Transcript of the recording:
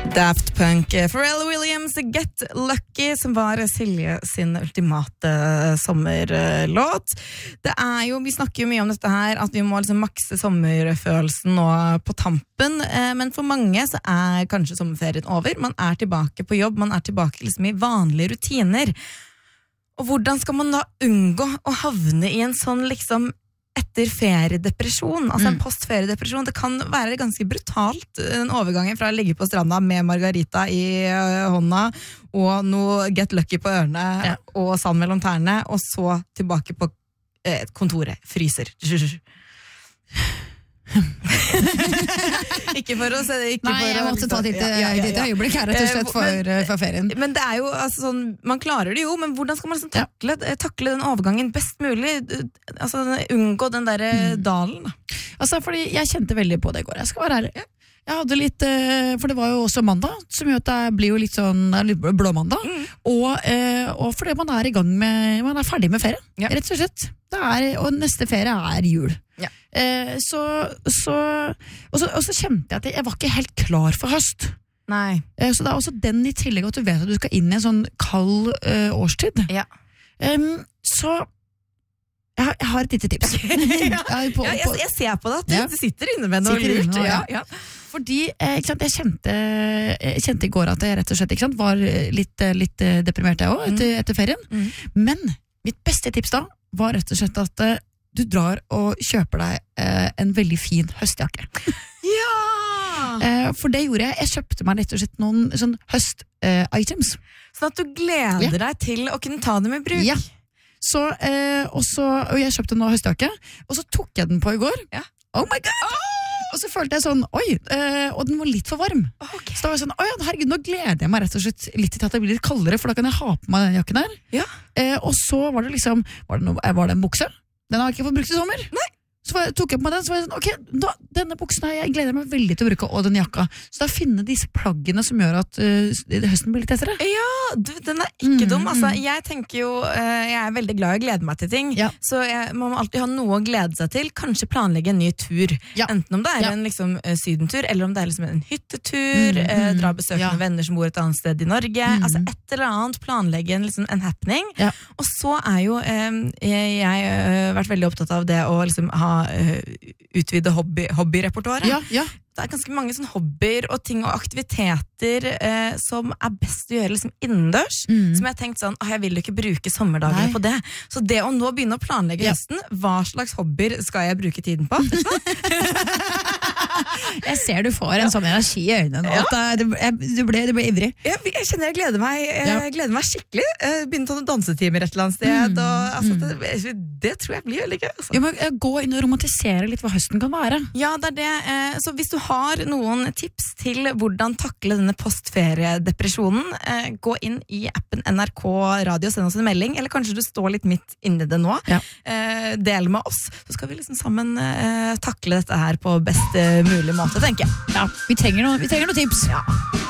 Daft Punk, Pharrell Williams, Get Lucky, som var Silje sin ultimate sommerlåt. Det jo, vi snakker jo mye om dette her, at vi må liksom makse sommerfølelsen nå på tampen, men for mange så kanskje sommerferien over. Man tilbake på jobb, man tilbake liksom i vanlige rutiner. Og hvordan skal man da unngå å havne i en sånn liksom etter feriedepresjon, altså en postferiedepresjon? Det kan være ganske brutalt, den overgangen fra å ligge på stranda med margarita i hånda og noe Get Lucky på ørene og sand mellom tærne, og så tilbake på kontoret, fryser. Ikke for å se det, ikke. Nei, jeg måtte ta ditt øyeblikk her rett og slett for ferien. Men det jo altså sånn, man klarer det jo, men hvordan skal man liksom takle den overgangen best mulig? Altså unngå den der dalen? Altså, fordi jeg kjente veldig på det i går, jeg skal være ærlig. Jeg hadde litt, for det var jo også mandag, som gjør at det blir jo litt sånn blåmandag, og fordi man i gang med, man ferdig med ferie, rett og slett. Og neste ferie jul. Så kjente jeg at jeg var ikke helt klar for høst. Nei. Så det også den i tillegg at du vet at du skal inn i en sånn kald årstid. Så jeg har et lite tips. Jeg ser på det at du sitter inne med noe lurt. Fordi jeg kjente i går at jeg rett og slett var litt deprimert jeg også etter ferien. Men mitt beste tips da var rett og slett at du drar og kjøper deg en veldig fin høstjakke. For det gjorde jeg. Jeg kjøpte meg rett og slett noen sånn høst-items. Sånn at du gleder deg til å kunne ta dem i bruk. Ja. Og jeg kjøpte noen høstjakke, og så tok jeg den på i går. Oh my god! Og så følte jeg sånn, og den var litt for varm. Så da var jeg sånn, herregud, nå gleder jeg meg rett og slett litt til at det blir litt kaldere, for da kan jeg ha på meg den jakken der. Og så var det liksom, var det en bukse? Den har jeg ikke fått brukt i sommer. Nei. Så tok jeg på meg den, så var jeg sånn, denne buksen her, jeg gleder meg veldig til å bruke, og den jakka. Så da finne disse plaggene som gjør at høsten blir litt etter det. Ja, den ikke dum. Altså, jeg tenker jo, jeg veldig glad i å glede meg til ting, så man må alltid ha noe å glede seg til. Kanskje planlegge en ny tur. Enten om det en liksom, sydentur, eller om det liksom en hyttetur, dra besøk med venner som bor et annet sted i Norge. Altså et eller annet, planlegge en happening. Og så jo jeg vært veldig opptatt av det å liksom ha utvide hobbyrepertoaret. Det ganske mange sånne hobbyer og ting og aktiviteter som best å gjøre liksom innendørs, som jeg tenkte sånn, jeg vil jo ikke bruke sommerdagene på det. Så det å nå begynne å planlegge høsten, hva slags hobbyer skal jeg bruke tiden på? Jeg ser du får en sånn energi i øynene nå, at du ble ivrig. Jeg kjenner jeg gleder meg skikkelig. Begynne å ta dansetimer et eller annet sted, og altså, det tror jeg blir veldig gøy. Altså. Ja, men gå inn og romantisere litt hva høsten kan være. Ja, det det. Så hvis du har noen tips til hvordan takle denne postferiedepresjonen, gå inn i appen NRK Radio, send oss en melding, eller kanskje du står litt midt inne i det nå. Del med oss, så skal vi liksom sammen takle dette her på best mulig måte, tenker jeg. Vi trenger noen tips.